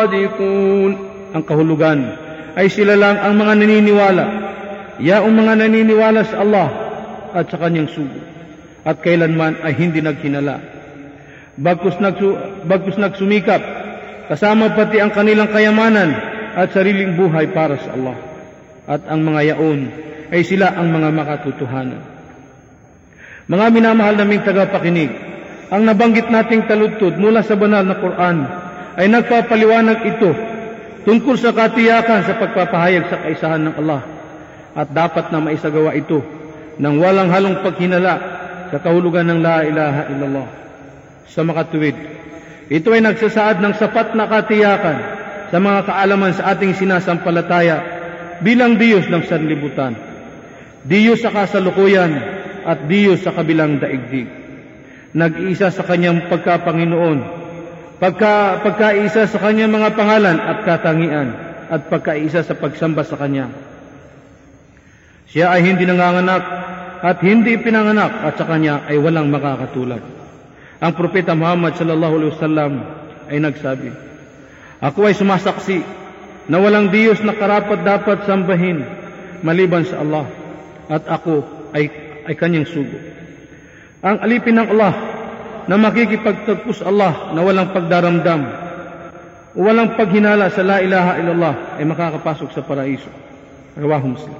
صادقون. Ang kahulugan ay sila lang ang mga naniniwala, yaong mga naniniwala sa Allah at sa kanyang sugo, at kailanman ay hindi naghinala, bagkus nagsumikap, kasama pati ang kanilang kayamanan at sariling buhay para sa Allah. At ang mga yaon ay sila ang mga makatotohanan. Mga minamahal naming tagapakinig, ang nabanggit nating taludtod mula sa banal na Quran ay nagpapaliwanag ito tungkol sa katiyakan sa pagpapahayag sa kaisahan ng Allah, at dapat na maisagawa ito ng walang halong paghinala sa kahulugan ng La ilaha illallah. Sa makatuwid, ito ay nagsasaad ng sapat na katiyakan sa mga kaalaman sa ating sinasampalataya bilang Diyos ng sanlibutan, Diyos sa kasalukuyan at Diyos sa kabilang daigdig. Nag-iisa sa kanyang pagkapanginoon, pagkaisa sa kanyang mga pangalan at katangian, at pagkaisa sa pagsamba sa kanya. Siya ay hindi nanganganak at hindi pinanganak, at sa kanya ay walang makakatulad. Ang propeta Muhammad sallallahu alaihi wasallam ay nagsabi, "Ako ay sumasaksi na walang Diyos na karapat-dapat sambahin maliban sa Allah, at ako ay kanyang sugo." Ang alipin ng Allah na makikipagtagpo sa Allah na walang pagdaramdam o walang paghinala sa La ilaha illallah ay makakapasok sa paraiso. Rawahu Muslim.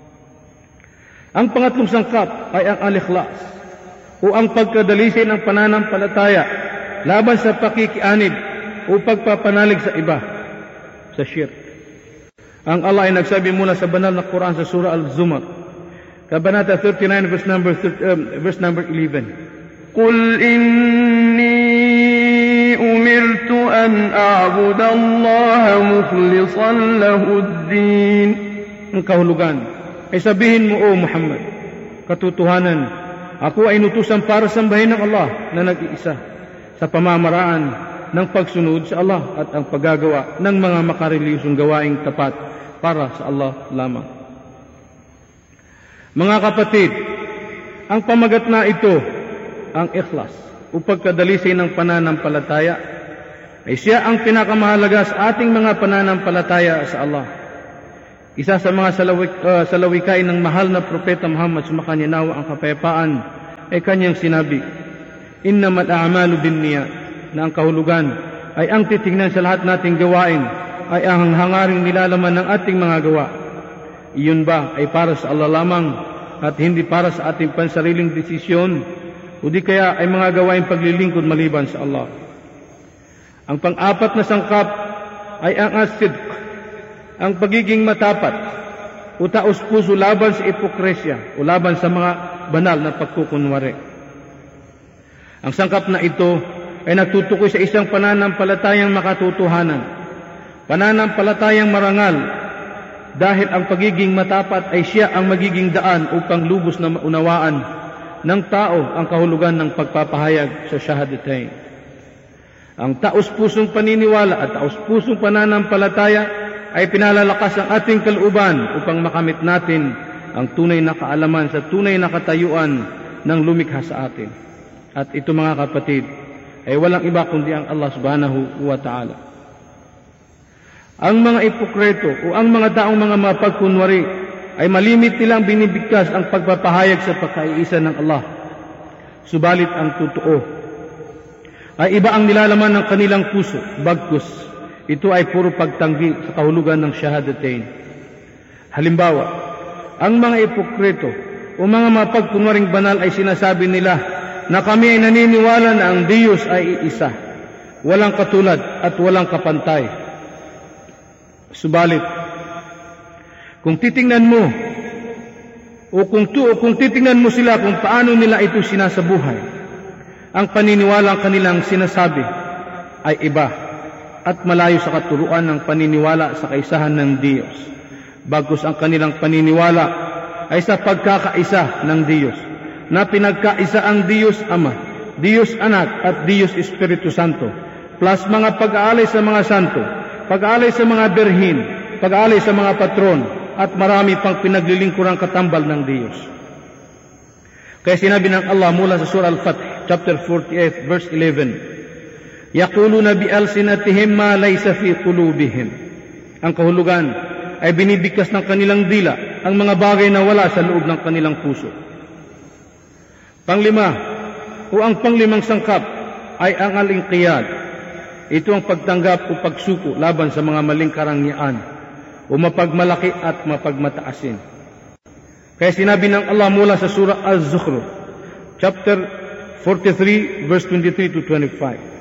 Ang pangatlong sangkap ay ang al-ikhlas o ang pagkadalisay ng pananampalataya laban sa pakikianib o pagpapanalig sa iba, sa shirk. Ang Allah ay nagsabi mula sa banal na Quran sa Surah Al-Zumar, Kabanata 39, verse number 11. قُلْ إِنِّي أُمِرْتُ أَنْ أَعْبُدَ اللَّهَ مُخْلِصًا لَهُ الدِّينَ. Ang kahulugan ay sabihin mo, O Muhammad, katotohanan, ako ay inutusan para sambahin ng Allah na nag-iisa sa pamamaraan ng pagsunod sa Allah at ang paggagawa ng mga makarelisyong gawaing tapat para sa Allah lamang. Mga kapatid, ang pamagat na ito, ang ikhlas o pagkadalisay ng pananampalataya, ay siya ang pinakamahalaga sa ating mga pananampalataya sa Allah. Isa sa mga salawikain ng mahal na propeta Muhammad, sumakanya nawa ang kapayapaan, ay kanyang sinabi, "Innamal a'malu binniyat," na ang kahulugan ay ang titingnan sa lahat nating gawain ay ang hangaring nilalaman ng ating mga gawa. Iyon ba ay para sa Allah lamang at hindi para sa ating pansariling desisyon, o di kaya ay mga gawaing paglilingkod maliban sa Allah? Ang pang-apat na sangkap ay ang as-sidq, ang pagiging matapat o taos-puso laban sa ipokresya o laban sa mga banal na pagkukunwari. Ang sangkap na ito ay nagtutukoy sa isang pananampalatayang makatotohanan, pananampalatayang marangal, dahil ang pagiging matapat ay siya ang magiging daan upang lubos na maunawaan ng tao ang kahulugan ng pagpapahayag sa Shahadatain. Ang taos-pusong paniniwala at taos-pusong pananampalataya ay pinalalakas ang ating kalooban upang makamit natin ang tunay na kaalaman sa tunay na katayuan ng lumikha sa atin. At ito, mga kapatid, ay walang iba kundi ang Allah subhanahu wa ta'ala. Ang mga ipokreto o ang mga taong mga mapagkunwari ay malimit nilang binibigkas ang pagpapahayag sa pagkaiisa ng Allah. Subalit ang totoo ay iba ang nilalaman ng kanilang puso, bagkus ito ay puro pagtanggi sa kahulugan ng Shahadatain. Halimbawa, ang mga ipokreto o mga mapagkunwaring banal ay sinasabi nila na kami ay naniniwala na ang Diyos ay iisa, walang katulad at walang kapantay. Subalit, kung titingnan mo kung titingnan mo sila kung paano nila ito sinasabuhay, ang paniniwalang kanilang sinasabi ay iba at malayo sa katuruan ng paniniwala sa kaisahan ng Diyos. Bagkus ang kanilang paniniwala ay sa pagkakaisa ng Diyos, na pinagkaisa ang Diyos Ama, Diyos Anak at Diyos Espiritu Santo, plus mga pag-aalay sa mga santo, pag-aalay sa mga berhin, pag-aalay sa mga patron, at marami pang pinaglilingkurang katambal ng Diyos. Kaya sinabi ng Allah mula sa Surah Al-Fath, chapter 48, verse 11, Yaquluna bi'alsinatihim ma laysa fi qulubihim. Ang kahulugan ay binibigkas ng kanilang dila ang mga bagay na wala sa loob ng kanilang puso. Panglima, o ang panglimang sangkap ay ang al-inqiyad. Ito ang pagtanggap o pagsuko laban sa mga maling karangyaan o mapagmalaki at mapagmataasin. Kaya sinabi ng Allah mula sa surah Az-Zukhruf, chapter 43, verse 23 to 25,